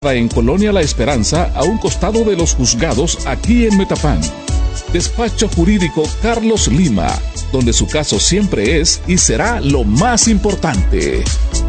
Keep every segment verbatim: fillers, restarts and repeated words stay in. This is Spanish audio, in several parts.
En Colonia La Esperanza, a un costado de los juzgados, aquí en Metapán. Despacho Jurídico Carlos Lima, donde su caso siempre es y será lo más importante.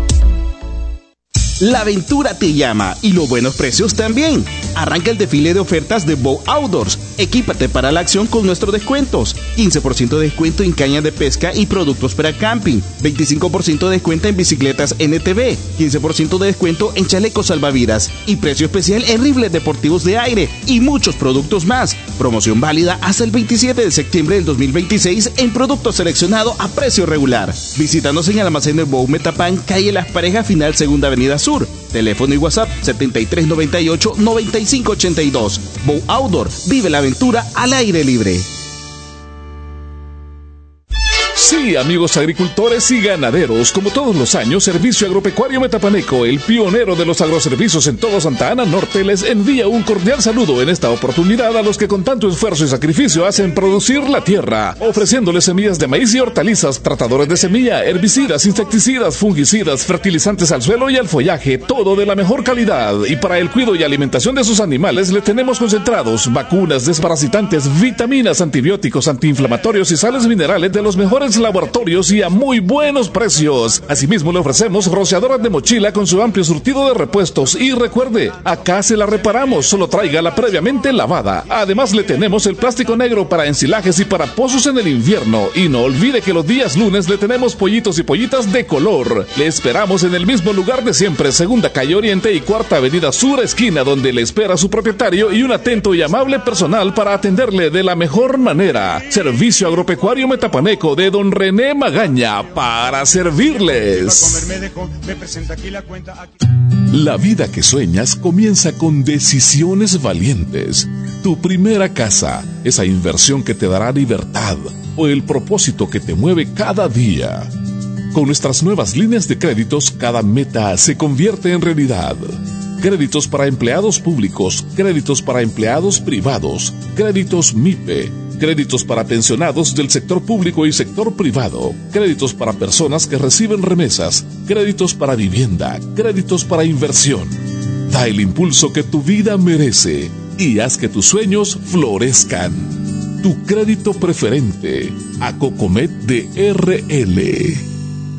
La aventura te llama y los buenos precios también. Arranca el desfile de ofertas de Bow Outdoors. Equípate para la acción con nuestros descuentos. quince por ciento de descuento en caña de pesca y productos para camping. veinticinco por ciento de descuento en bicicletas N T V. quince por ciento de descuento en chalecos salvavidas. Y precio especial en rifles deportivos de aire. Y muchos productos más. Promoción válida hasta el veintisiete de septiembre del dos mil veintiséis en productos seleccionados a precio regular. Visítanos en el almacén de Bow Metapán, calle Las Parejas, final Segunda Avenida Sur. Teléfono y WhatsApp setenta y tres noventa y ocho noventa y cinco ochenta y dos. Bow Outdoor, vive la aventura al aire libre. Sí, amigos agricultores y ganaderos, como todos los años, Servicio Agropecuario Metapaneco, el pionero de los agroservicios en todo Santa Ana Norte, les envía un cordial saludo en esta oportunidad a los que con tanto esfuerzo y sacrificio hacen producir la tierra, ofreciéndoles semillas de maíz y hortalizas, tratadores de semilla, herbicidas, insecticidas, fungicidas, fertilizantes al suelo y al follaje, todo de la mejor calidad. Y para el cuidado y alimentación de sus animales le tenemos concentrados, vacunas, desparasitantes, vitaminas, antibióticos, antiinflamatorios y sales minerales de los mejores laboratorios y a muy buenos precios. Asimismo le ofrecemos rociadoras de mochila con su amplio surtido de repuestos y recuerde, acá se la reparamos, solo tráigala previamente lavada. Además le tenemos el plástico negro para ensilajes y para pozos en el invierno y no olvide que los días lunes le tenemos pollitos y pollitas de color. Le esperamos en el mismo lugar de siempre, Segunda Calle Oriente y Cuarta Avenida Sur esquina, donde le espera su propietario y un atento y amable personal para atenderle de la mejor manera. Servicio Agropecuario Metapaneco de Don René Magaña, para servirles. La vida que sueñas comienza con decisiones valientes. Tu primera casa, esa inversión que te dará libertad, o el propósito que te mueve cada día. Con nuestras nuevas líneas de créditos, cada meta se convierte en realidad. Créditos para empleados públicos, créditos para empleados privados, créditos M I P E, créditos para pensionados del sector público y sector privado, créditos para personas que reciben remesas, créditos para vivienda, créditos para inversión. Da el impulso que tu vida merece y haz que tus sueños florezcan. Tu crédito preferente, Acocomet de R L.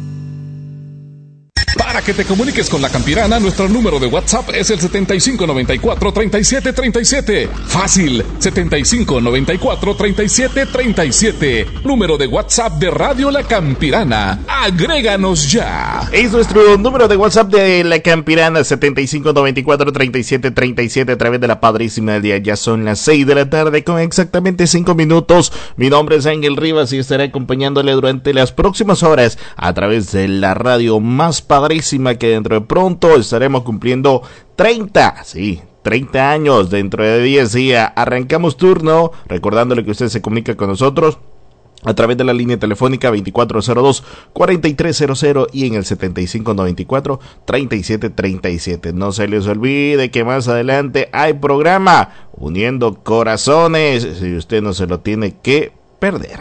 Para que te comuniques con La Campirana, nuestro número de WhatsApp es el setenta y cinco noventa y cuatro treinta y siete treinta y siete. Fácil, setenta y cinco noventa y cuatro treinta y siete treinta y siete. Número de WhatsApp de Radio La Campirana. Agréganos ya. Es nuestro número de WhatsApp de La Campirana, setenta y cinco noventa y cuatro treinta y siete treinta y siete, a través de la Padrísima del Día. Ya son las seis de la tarde con exactamente cinco minutos. Mi nombre es Ángel Rivas y estaré acompañándole durante las próximas horas a través de la radio más padrísima, que dentro de pronto estaremos cumpliendo treinta, sí, treinta años dentro de diez días. Arrancamos turno, recordándole que usted se comunica con nosotros a través de la línea telefónica veinticuatro cero dos, cuarenta y tres cero cero y en el setenta y cinco noventa y cuatro treinta y siete treinta y siete. No se les olvide que más adelante hay programa Uniendo Corazones, si usted no se lo tiene que perder.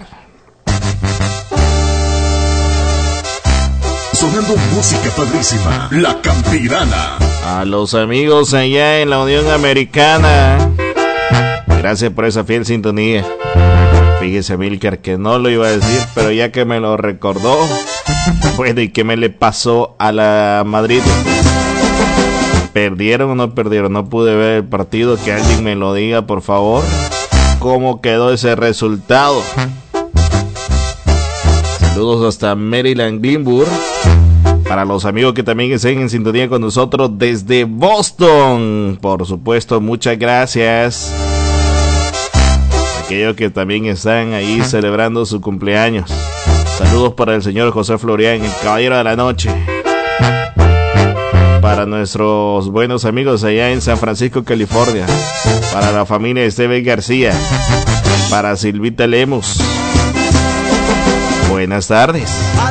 Sonando música padrísima, La Campirana. A los amigos allá en la Unión Americana, gracias por esa fiel sintonía. Fíjese, Milker, que no lo iba a decir, pero ya que me lo recordó, bueno, ¿y qué me le pasó a la Madrid? ¿Perdieron o no perdieron? No pude ver el partido, que alguien me lo diga, por favor. ¿Cómo quedó ese resultado? Saludos hasta Maryland, Glenburg. Para los amigos que también estén en sintonía con nosotros desde Boston, por supuesto, muchas gracias. Aquellos que también están ahí celebrando su cumpleaños. Saludos para el señor José Florián, el caballero de la noche. Para nuestros buenos amigos allá en San Francisco, California. Para la familia Esteban García. Para Silvita Lemos. Buenas tardes.